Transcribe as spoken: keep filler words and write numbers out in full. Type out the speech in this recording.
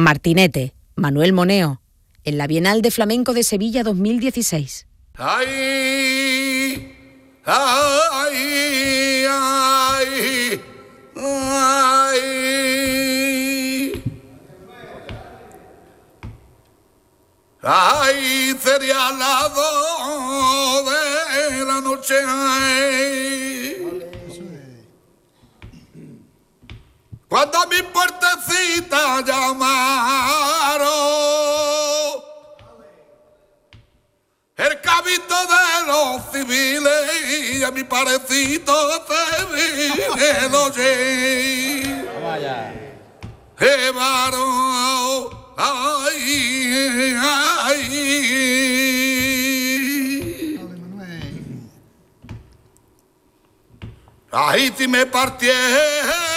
Martinete, Manuel Moneo, en la Bienal de Flamenco de Sevilla dos mil dieciséis. Ay, ay, ay, ay. Ay, sería las dos de la noche. Ay. Cuando a mi puertecita llamaron, el cabito de los civiles y a mi parecito de noche. Vaya. Llevaron, ay, ay. Ahí si me partieron